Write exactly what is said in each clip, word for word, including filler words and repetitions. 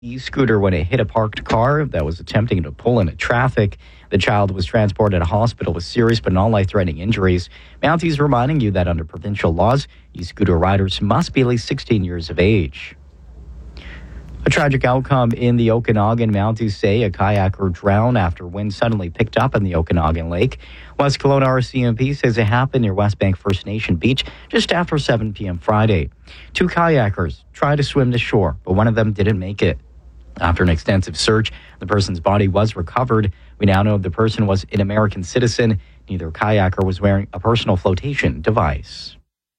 E-scooter when it hit a parked car that was attempting to pull into traffic. The child was transported to a hospital with serious but not life-threatening injuries. Mounties reminding you that under provincial laws, e-scooter riders must be at least sixteen years of age. A tragic outcome in the Okanagan. Mounties say a kayaker drowned after wind suddenly picked up in the Okanagan Lake. West Kelowna R C M P says it happened near West Bank First Nation Beach just after seven p.m. Friday. Two kayakers tried to swim to shore, but one of them didn't make it. After an extensive search, the person's body was recovered. We now know the person was an American citizen. Neither kayaker was wearing a personal flotation device.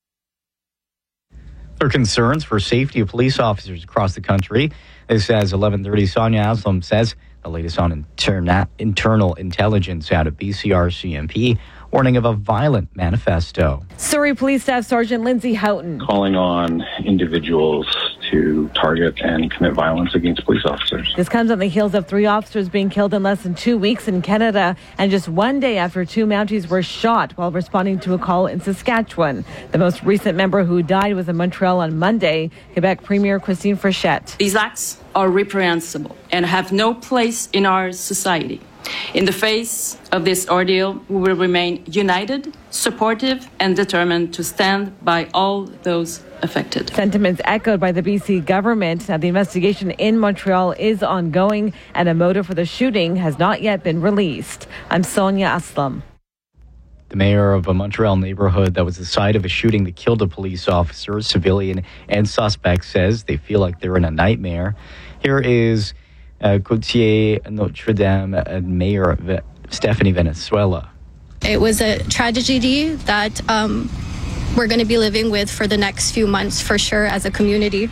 There are concerns for safety of police officers across the country. This as eleven thirty, Sonia Aslam says the latest on interna- internal intelligence out of B C R C M P, warning of a violent manifesto. Surrey Police Staff Sergeant Lindsay Houghton. Calling on individuals to target and commit violence against police officers. This comes on the heels of three officers being killed in less than two weeks in Canada and just one day after two Mounties were shot while responding to a call in Saskatchewan. The most recent member who died was in Montreal on Monday. Quebec Premier Christine Frechette. These acts are reprehensible and have no place in our society. In the face of this ordeal, we will remain united, supportive, and determined to stand by all those affected. Sentiments echoed by the B C government. Now, the investigation in Montreal is ongoing, and a motive for the shooting has not yet been released. I'm Sonia Aslam. The mayor of a Montreal neighborhood that was the site of a shooting that killed a police officer, civilian, and suspect says they feel like they're in a nightmare. Here is uh, Coutier Notre Dame uh, Mayor v- Stephanie Venezuela. It was a tragedy that um, we're going to be living with for the next few months for sure as a community.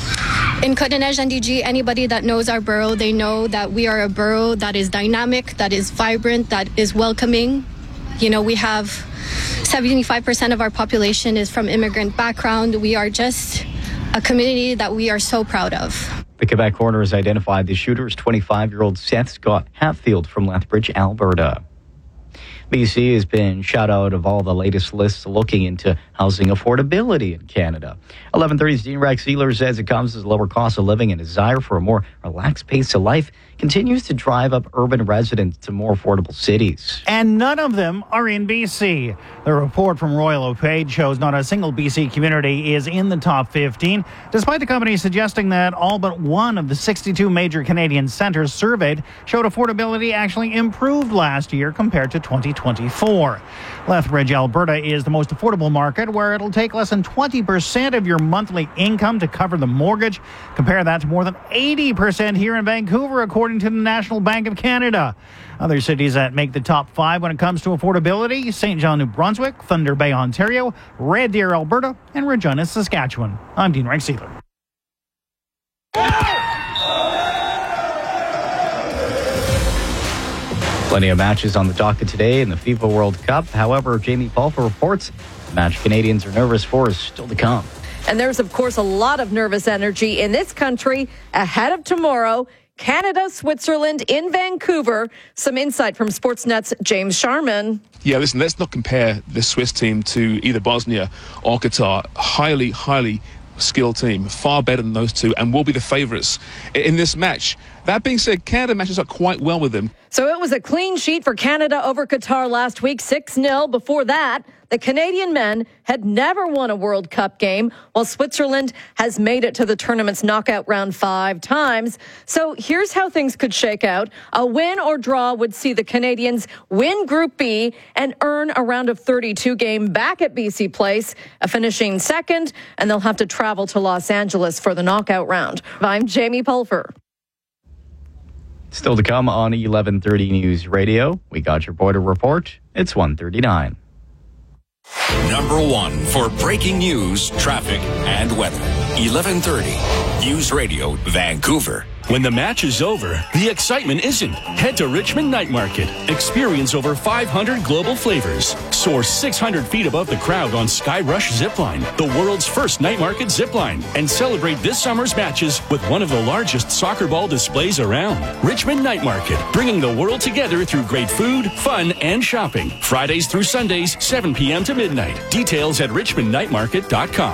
In Côte-des-Neiges N D G, anybody that knows our borough, they know that we are a borough that is dynamic, that is vibrant, that is welcoming. You know, we have seventy-five percent of our population is from immigrant background. We are just a community that we are so proud of. The Quebec coroner has identified the shooter as twenty-five-year-old Seth Scott Hatfield from Lethbridge, Alberta. B C has been shut out of all the latest lists looking into housing affordability in Canada. eleven thirty's Dean Rex Sealer says it comes as a lower cost of living and desire for a more relaxed pace of life continues to drive up urban residents to more affordable cities. And none of them are in B C. The report from Royal LePage shows not a single B C community is in the top fifteen, despite the company suggesting that all but one of the sixty-two major Canadian centres surveyed showed affordability actually improved last year compared to twenty twenty-four. Lethbridge, Alberta is the most affordable market, where it'll take less than twenty percent of your monthly income to cover the mortgage. Compare that to more than eighty percent here in Vancouver, according to the National Bank of Canada. Other cities that make the top five when it comes to affordability: Saint John, New Brunswick, Thunder Bay, Ontario, Red Deer, Alberta, and Regina, Saskatchewan. I'm Dean Rex Sealer. Plenty of matches on the docket today in the FIFA World Cup. However, Jamie Pulfer reports the match Canadians are nervous for is still to come. And there's, of course, a lot of nervous energy in this country ahead of tomorrow. Canada, Switzerland in Vancouver. Some insight from Sportsnet's James Sharman. Yeah, listen, let's not compare the Swiss team to either Bosnia or Qatar. Highly, highly skilled team, far better than those two, and will be the favourites in this match. That being said, Canada matches up quite well with them. So it was a clean sheet for Canada over Qatar last week, six nil. Before that, the Canadian men had never won a World Cup game, while Switzerland has made it to the tournament's knockout round five times. So here's how things could shake out. A win or draw would see the Canadians win Group B and earn a round of thirty-two game back at B C Place, finishing second, and they'll have to travel to Los Angeles for the knockout round. I'm Jamie Pulfer. Still to come on eleven thirty News Radio. We got your border report. It's one thirty-nine. Number one for breaking news, traffic, and weather. eleven thirty News Radio, Vancouver. When the match is over, the excitement isn't. Head to Richmond Night Market. Experience over five hundred global flavors. Soar six hundred feet above the crowd on Skyrush Zipline, the world's first night market zipline. And celebrate this summer's matches with one of the largest soccer ball displays around. Richmond Night Market, bringing the world together through great food, fun, and shopping. Fridays through Sundays, seven p.m. to midnight. Details at richmond night market dot com.